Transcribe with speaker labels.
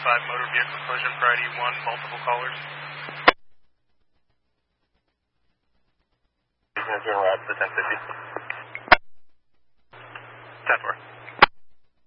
Speaker 1: motor vehicle collision for ID 1, multiple callers.
Speaker 2: General Lab for 1050.